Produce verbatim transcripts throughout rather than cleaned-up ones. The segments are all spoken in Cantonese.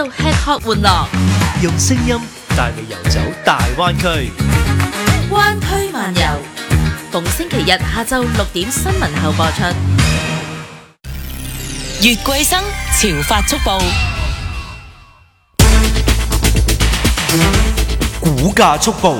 到吃喝玩樂， 用聲音帶你遊走大灣區。 灣區漫遊，逢星期日下晝六點新聞後播出。 月桂生潮發速報， 股價速報。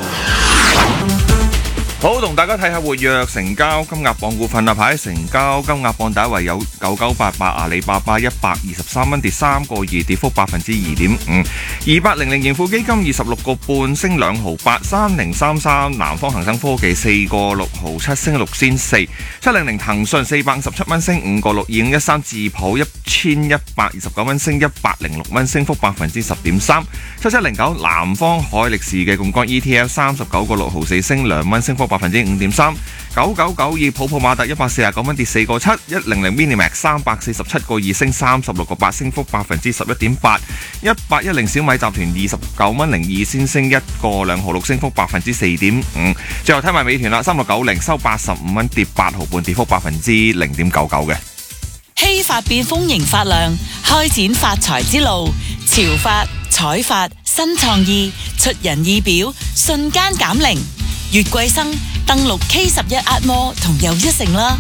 好，同大家睇下活躍成交金額榜股份啊，排喺成交金額榜第一位有九九八八阿里巴巴一百二十三蚊，跌三個二，跌幅百分之二點五。二八零零盈富基金二十六個半，升兩毫八。三零三三南方恒生科技四個六毫七，升六仙四。七零零騰訊四百五十七蚊，升五個六。二五一三智普一千一百二十九蚊，升一百零六蚊，升幅百分之十點三。七七零九南方海力士嘅槓桿 E T F 三十九個六毫四，升兩蚊，升幅百分之五點三。九九九二普普馬特一百四十九蚊，跌四個七。一零零 Minimax 三百四十七個二，升三十六個八，升幅百分之十一點八。一八一零小米集團二十九蚊零二先，升一個兩毫六，升幅百分之四點五。最後睇埋美團啦，三六九零收八十五蚊，跌八毫半，跌幅百分之零點九九嘅。 希發變豐盈發亮，開展發財之路。潮發、彩發、新創意，出人意表，瞬間減齡。月桂生登錄 K 十一壓摩同又一城啦。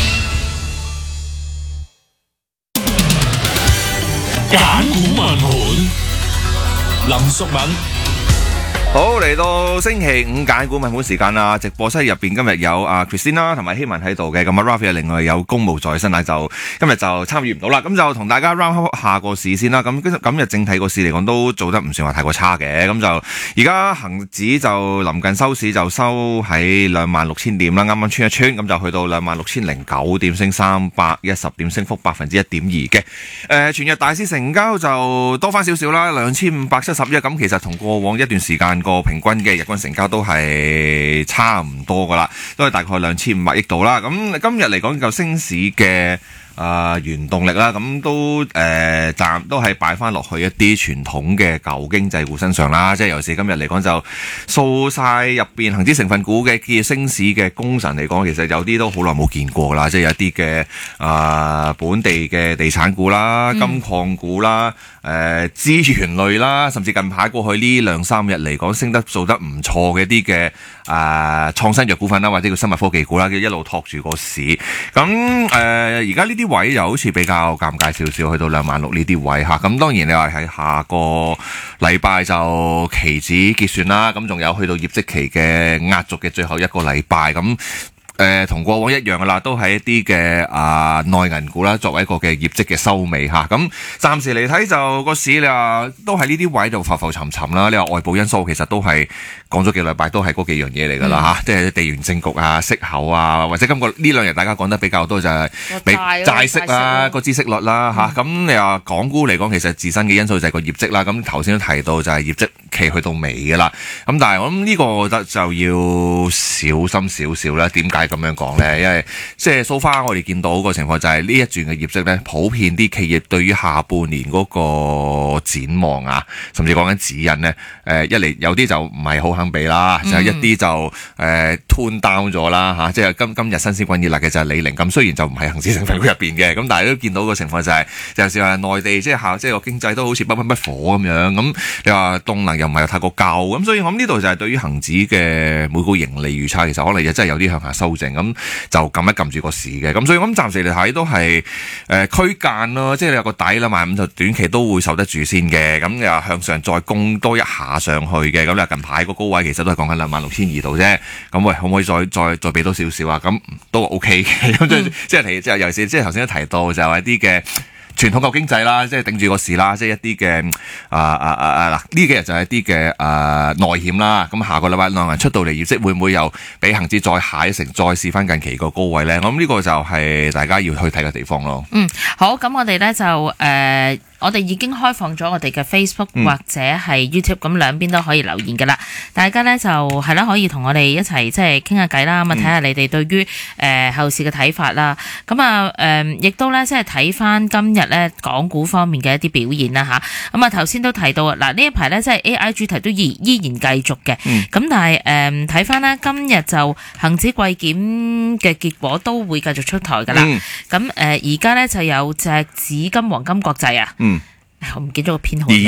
揀股問盤，林淑敏。 好，嚟到星期五揀股問盤時間啦！直播室入邊今日有阿 Christina 同埋希文喺度嘅，咁啊 Rafi 另外有公務在身啊，就今日就參與唔到啦。咁就同大家 round 下個市先啦。咁今日整體個市嚟講都做得唔算話太過差嘅。咁就而家恒指就臨近收市就收喺兩萬六千點啦，啱啱穿一穿，咁就去到兩萬六千零九點，升三百一十點，升幅百分之一點二嘅。誒、呃，全日大市成交就多翻少少啦，兩千五百七十億。咁其實同過往一段時間個平均嘅日均成交都係差唔多噶啦，都係大概兩千五百億度啦。咁今日嚟講就升市嘅啊、呃、原動力啦，咁都誒暫、呃、都係擺翻落去一啲傳統嘅舊經濟股身上啦。即係尤其是今日嚟講就掃晒入邊恒指成分股嘅嘅升市嘅功臣嚟講，其實有啲都好耐冇見過啦。即係有啲嘅啊本地嘅地產股啦、金礦股啦、誒、呃、資源類啦，甚至近排過去呢兩三日嚟講升得做得唔錯嘅一啲嘅啊創新藥股份啦，或者叫生物科技股啦，一路托住個市。咁誒而家呢啲位又好似比較尷尬少少，去到兩萬六呢啲位嚇。咁當然你話喺下個禮拜就期指結算啦，咁仲有去到業績期嘅壓軸嘅最後一個禮拜咁。誒同、呃、過往一樣噶啦，都係一啲嘅啊內銀股啦，作為一個嘅業績嘅收尾嚇。咁、啊、暫時嚟睇就個市你話都係呢啲位度浮浮沉沉啦。你話外部因素其實都係講咗幾禮拜，都係嗰幾樣嘢嚟噶啦嚇，即係地緣政局啊、息口啊，或者今個呢兩日大家講得比較多就係比債息啦、個孳息率啦嚇。咁、嗯啊、你話港股嚟講，其實自身嘅因素就係個業績啦。咁頭先都提到就係業績期去到尾噶啦。咁但係我諗呢個我覺得就要小心少少啦。點解咁樣講呢？因為即係 so far 我哋見到個情況就係呢一轉嘅業績呢，普遍啲企業對於下半年嗰個展望啊，甚至講緊指引呢，誒、呃、一嚟有啲就唔係好肯俾啦，嗯、就一啲就誒、呃、tune down 咗啦嚇，即係今今日新鮮滾熱辣嘅就係李寧，咁雖然就唔係恒指成分股入邊嘅，咁但係都見到個情況就係、是，就係話內地即係下即係個經濟都好似不溫不火咁樣，咁你話動能又唔係太過夠，咁所以我諗呢度就係對於恒指嘅每股盈利預測，其實可能又真係有啲向下修正。咁就撳一撳住個市嘅，咁所以我諗暫時嚟睇都係誒區間咯，即係你有個底啦，萬五就短期都會受得住先嘅，咁又向上再攻多一下上去嘅，咁你近排個高位其實都係講緊兩萬六千二度啫，咁喂可唔可以再再再俾多少少啊？咁都 OK 嘅，咁、嗯、即係提即係尤其是即係頭先都提到就係一啲嘅傳統舊經濟啦，即係頂住個市啦，即係一啲嘅啊啊啊啊嗱，呢幾日就係一啲嘅啊內險啦。咁下個禮拜兩人出到嚟業績，會唔會又俾恒指再下一城，再試翻近期個高位咧？我諗呢個就係大家要去睇嘅地方咯。 嗯，好，咁我哋咧就誒。呃我哋已經開放咗我哋嘅 Facebook 或者係 YouTube，咁兩邊都可以留言㗎啦。大家咧就係啦，可以同我哋一齊即係傾下偈啦，咁啊睇下你哋對於誒、呃、後市嘅睇法啦。咁啊誒，亦都咧即係睇翻今日咧港股方面嘅一啲表現啦吓，咁啊頭先都提到啊，嗱呢一排咧即係 A I 主題都依依然繼續嘅。咁、嗯、但係誒睇翻咧今日就恒指季檢嘅結果都會繼續出台㗎啦。咁誒而家咧就有隻紫金黃金國際啊。嗯我唔記咗個編號。